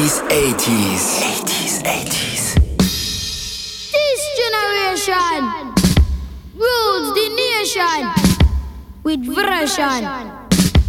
80s. This generation rules the nation with version.